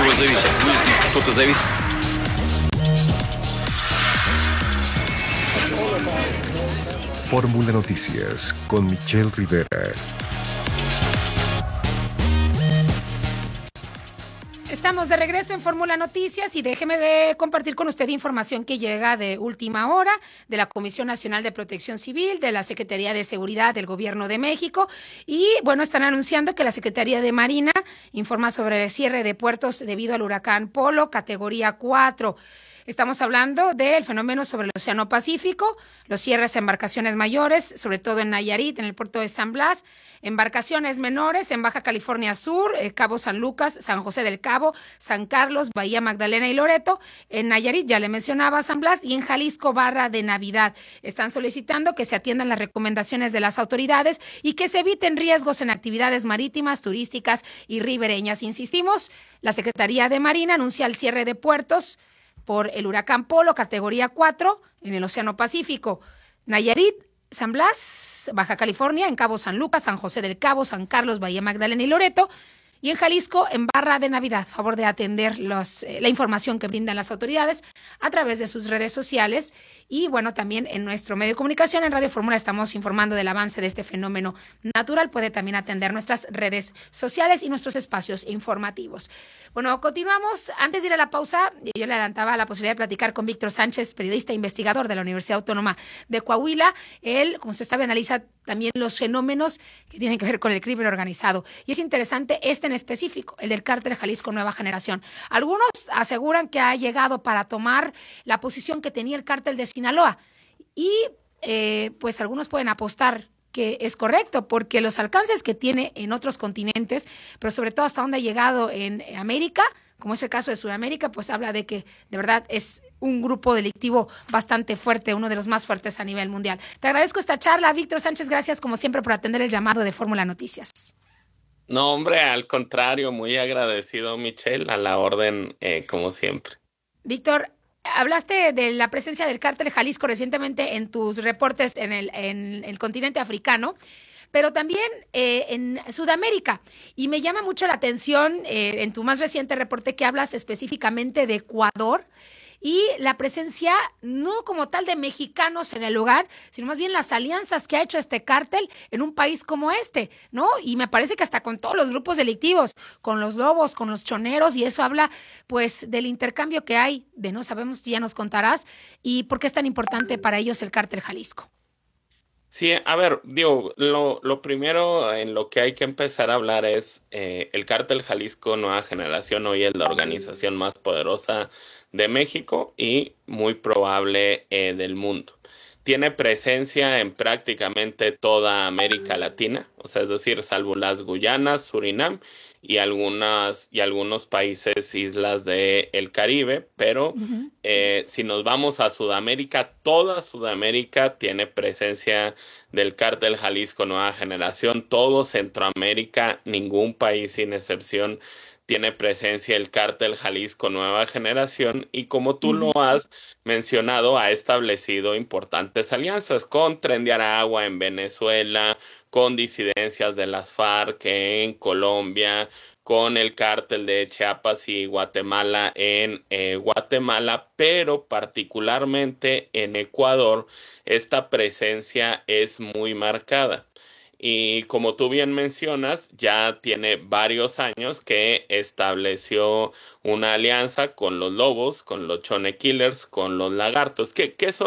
чего зависит? Кто-то зависит. Fórmula Noticias con Michelle Rivera. Estamos de regreso en Fórmula Noticias y déjeme compartir con usted información que llega de última hora de la Comisión Nacional de Protección Civil, de la Secretaría de Seguridad del Gobierno de México y, bueno, están anunciando que la Secretaría de Marina informa sobre el cierre de puertos debido al huracán Polo, categoría 4. Estamos hablando del fenómeno sobre el Océano Pacífico, los cierres de embarcaciones mayores, sobre todo en Nayarit, en el puerto de San Blas, embarcaciones menores en Baja California Sur, Cabo San Lucas, San José del Cabo, San Carlos, Bahía Magdalena y Loreto. En Nayarit, ya le mencionaba, San Blas, y en Jalisco, Barra de Navidad. Están solicitando que se atiendan las recomendaciones de las autoridades y que se eviten riesgos en actividades marítimas, turísticas y ribereñas. Insistimos, la Secretaría de Marina anuncia el cierre de puertos por el huracán Polo, categoría 4, en el Océano Pacífico. Nayarit, San Blas, Baja California, en Cabo San Lucas, San José del Cabo, San Carlos, Bahía Magdalena y Loreto. Y en Jalisco, en Barra de Navidad. Favor de atender la información que brindan las autoridades a través de sus redes sociales. Y bueno, también en nuestro medio de comunicación, en Radio Fórmula, estamos informando del avance de este fenómeno natural. Puede también atender nuestras redes sociales y nuestros espacios informativos. Bueno, continuamos. Antes de ir a la pausa, yo le adelantaba la posibilidad de platicar con Víctor Sánchez, periodista e investigador de la Universidad Autónoma de Coahuila. Él, como usted sabe, analiza también los fenómenos que tienen que ver con el crimen organizado. Y es interesante en específico, el del cártel Jalisco Nueva Generación. Algunos aseguran que ha llegado para tomar la posición que tenía el cártel de Sinaloa. Y pues algunos pueden apostar que es correcto, porque los alcances que tiene en otros continentes, pero sobre todo hasta donde ha llegado en América, como es el caso de Sudamérica, pues habla de que de verdad es un grupo delictivo bastante fuerte, uno de los más fuertes a nivel mundial. Te agradezco esta charla, Víctor Sánchez, gracias como siempre por atender el llamado de Fórmula Noticias. No, hombre, al contrario, muy agradecido, Michelle, a la orden, como siempre. Víctor, hablaste de la presencia del cártel Jalisco recientemente en tus reportes en el continente africano, pero también en Sudamérica. Y me llama mucho la atención en tu más reciente reporte que hablas específicamente de Ecuador y la presencia no como tal de mexicanos en el lugar, sino más bien las alianzas que ha hecho este cártel en un país como este, ¿no? Y me parece que hasta con todos los grupos delictivos, con los lobos, con los choneros, y eso habla pues del intercambio que hay, de no sabemos, ya nos contarás, y por qué es tan importante para ellos el cártel Jalisco. Sí, a ver, digo, lo primero en lo que hay que empezar a hablar es el cártel Jalisco Nueva Generación hoy es la organización más poderosa de México y muy probable del mundo. Tiene presencia en prácticamente toda América Latina, o sea, es decir, salvo las Guyanas, Surinam y algunos países, islas del Caribe, pero si nos vamos a Sudamérica, toda Sudamérica tiene presencia del cártel Jalisco Nueva Generación, todo Centroamérica, ningún país sin excepción tiene presencia el cártel Jalisco Nueva Generación y como tú lo has mencionado, ha establecido importantes alianzas con Tren de Aragua en Venezuela, con disidencias de las FARC en Colombia, con el cártel de Chiapas y Guatemala en Guatemala, pero particularmente en Ecuador esta presencia es muy marcada. Y como tú bien mencionas, ya tiene varios años que estableció una alianza con los lobos, con los Chone Killers, con los lagartos.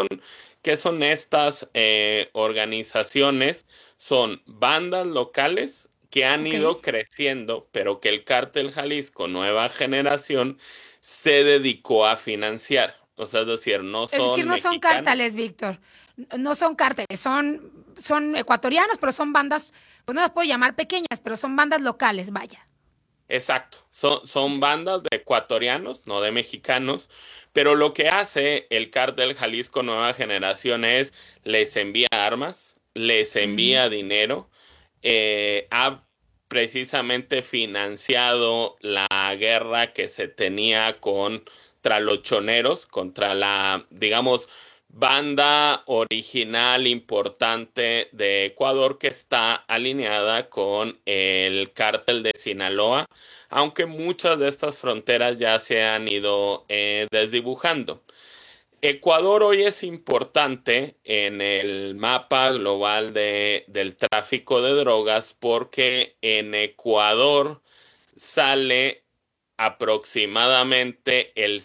¿Qué son estas organizaciones? Son bandas locales que han ido creciendo, pero que el cártel Jalisco Nueva Generación se dedicó a financiar. O sea, es decir, no son cárteles, Víctor. No son cárteles, son ecuatorianos, pero son bandas, pues no las puedo llamar pequeñas, pero son bandas locales, vaya. Exacto, son bandas de ecuatorianos, no de mexicanos, pero lo que hace el cártel Jalisco Nueva Generación es les envía armas, les envía dinero, ha precisamente financiado la guerra que se tenía contra los choneros, contra la, digamos, banda original importante de Ecuador que está alineada con el cártel de Sinaloa, aunque muchas de estas fronteras ya se han ido desdibujando. Ecuador hoy es importante en el mapa global del tráfico de drogas porque en Ecuador sale aproximadamente el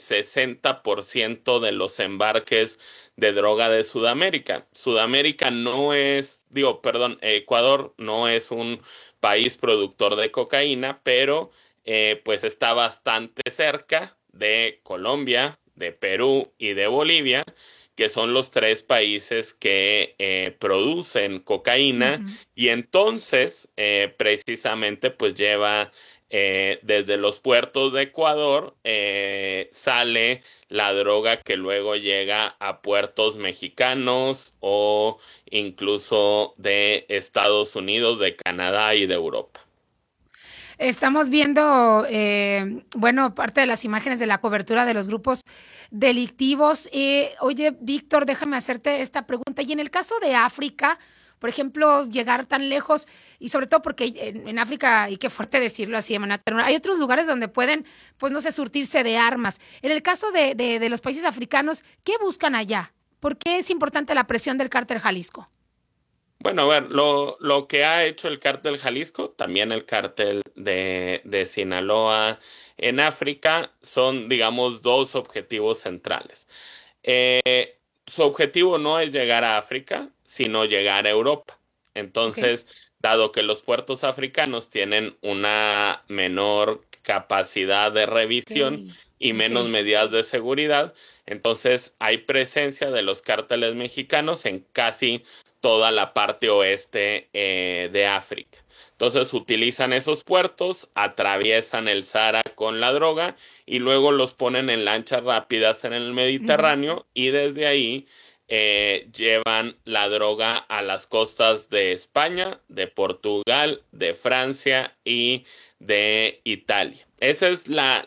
60% de los embarques de droga de Sudamérica. Sudamérica no es, digo, perdón, Ecuador no es un país productor de cocaína, pero pues está bastante cerca de Colombia, de Perú y de Bolivia, que son los tres países que producen cocaína, Ujú. y entonces precisamente pues lleva desde los puertos de Ecuador sale la droga que luego llega a puertos mexicanos o incluso de Estados Unidos, de Canadá y de Europa. Estamos viendo, bueno, parte de las imágenes de la cobertura de los grupos delictivos. Oye, Víctor, déjame hacerte esta pregunta. Y en el caso de África, por ejemplo, llegar tan lejos, y sobre todo porque en África, y qué fuerte decirlo así de manera ternura, hay otros lugares donde pueden, pues no sé, surtirse de armas. En el caso de los países africanos, ¿qué buscan allá? ¿Por qué es importante la presión del cártel Jalisco? Bueno, a ver, lo que ha hecho el cártel Jalisco, también el cártel de Sinaloa en África, son, digamos, dos objetivos centrales. Su objetivo no es llegar a África, sino llegar a Europa. Ok, Entonces, dado que los puertos africanos tienen una menor capacidad de ok, revisión y ok. menos medidas de seguridad, entonces hay presencia de los cárteles mexicanos en casi toda la parte oeste de África. Entonces utilizan esos puertos, atraviesan el Sahara con la droga y luego los ponen en lanchas rápidas en el Ujú. Mediterráneo y desde ahí llevan la droga a las costas de España, de Portugal, de Francia y de Italia. Esa es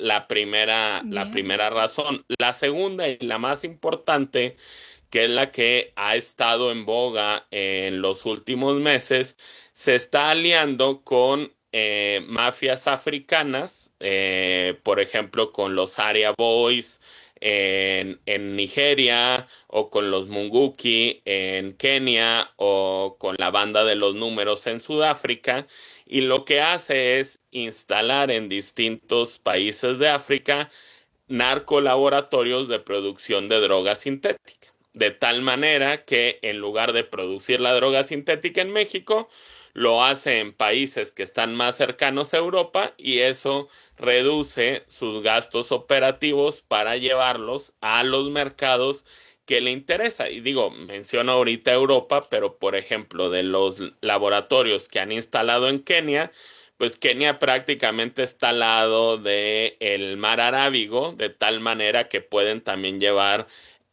la Bien. primera razón. La segunda y la más importante, que es la que ha estado en boga en los últimos meses, se está aliando con mafias africanas, por ejemplo, con los Area Boys en Nigeria, o con los Munguki en Kenia, o con la banda de los números en Sudáfrica, y lo que hace es instalar en distintos países de África narcolaboratorios de producción de droga sintética. De tal manera que en lugar de producir la droga sintética en México, lo hace en países que están más cercanos a Europa y eso reduce sus gastos operativos para llevarlos a los mercados que le interesa. Y digo, menciono ahorita Europa, pero por ejemplo, de los laboratorios que han instalado en Kenia, pues Kenia prácticamente está al lado de el mar Arábigo, de tal manera que pueden también llevar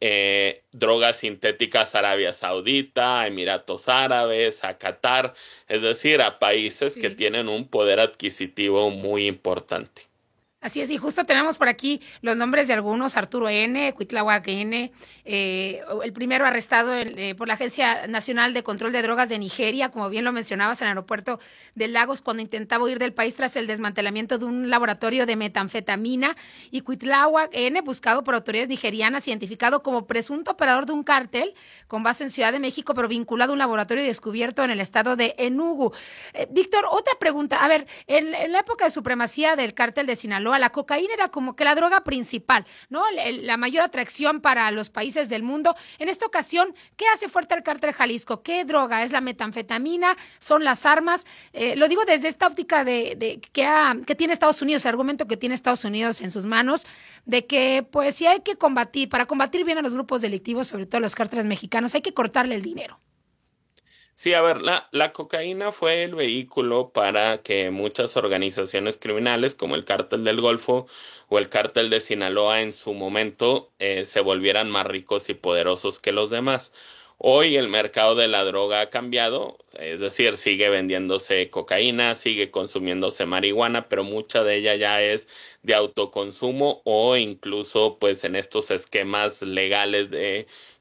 drogas sintéticas a Arabia Saudita, a Emiratos Árabes, a Qatar, es decir, a países que Sí. tienen un poder adquisitivo muy importante. Así es, y justo tenemos por aquí los nombres de algunos: Arturo N., Cuitláhuac N., el primero arrestado por la Agencia Nacional de Control de Drogas de Nigeria, como bien lo mencionabas, en el aeropuerto de Lagos, cuando intentaba huir del país tras el desmantelamiento de un laboratorio de metanfetamina. Y Cuitláhuac N., buscado por autoridades nigerianas, identificado como presunto operador de un cártel con base en Ciudad de México, pero vinculado a un laboratorio descubierto en el estado de Enugu. Víctor, otra pregunta. A ver, en la época de supremacía del cártel de Sinaloa, la cocaína era como que la droga principal, ¿no? La mayor atracción para los países del mundo. En esta ocasión, ¿qué hace fuerte al cártel Jalisco? ¿Qué droga? ¿Es la metanfetamina? ¿Son las armas? Lo digo desde esta óptica que tiene Estados Unidos, el argumento que tiene Estados Unidos en sus manos, de que, pues, si hay que combatir, para combatir bien a los grupos delictivos, sobre todo a los cárteles mexicanos, hay que cortarle el dinero. Sí, a ver, la cocaína fue el vehículo para que muchas organizaciones criminales como el Cártel del Golfo o el Cártel de Sinaloa en su momento se volvieran más ricos y poderosos que los demás. Hoy el mercado de la droga ha cambiado, es decir, sigue vendiéndose cocaína, sigue consumiéndose marihuana, pero mucha de ella ya es de autoconsumo o incluso pues en estos esquemas legales de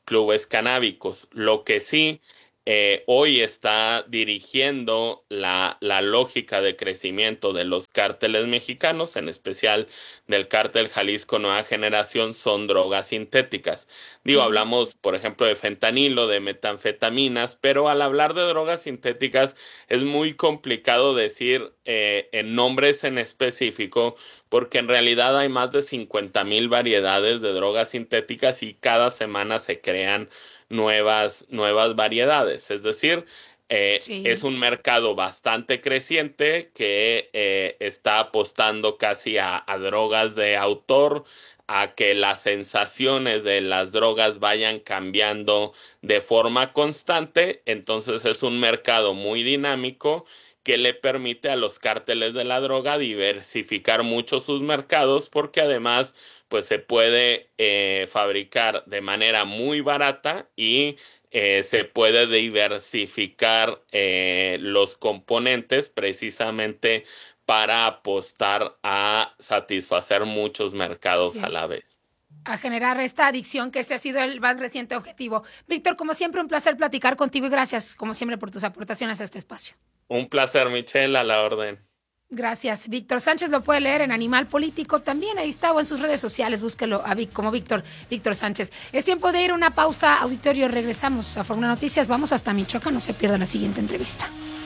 clubes canábicos. Lo que sí hoy está dirigiendo la lógica de crecimiento de los cárteles mexicanos, en especial del cártel Jalisco Nueva Generación, son drogas sintéticas. Digo, hablamos, por ejemplo, de fentanilo, de metanfetaminas, pero al hablar de drogas sintéticas es muy complicado decir en nombres en específico, porque en realidad hay más de 50,000 variedades de drogas sintéticas y cada semana se crean nuevas variedades. Es decir, es un mercado bastante creciente que está apostando casi a drogas de autor, a que las sensaciones de las drogas vayan cambiando de forma constante. Entonces es un mercado muy dinámico que le permite a los cárteles de la droga diversificar mucho sus mercados, porque además pues se puede fabricar de manera muy barata y se puede diversificar los componentes precisamente para apostar a satisfacer muchos mercados a la vez. A generar esta adicción, que ese ha sido el más reciente objetivo. Víctor, como siempre, un placer platicar contigo y gracias, como siempre, por tus aportaciones a este espacio. Un placer, Michelle, a la orden. Gracias. Víctor Sánchez lo puede leer en Animal Político, también ahí está, o en sus redes sociales, búsquelo como Víctor Sánchez. Es tiempo de ir a una pausa, auditorio, regresamos a Fórmula Noticias, vamos hasta Michoacán, no se pierda la siguiente entrevista.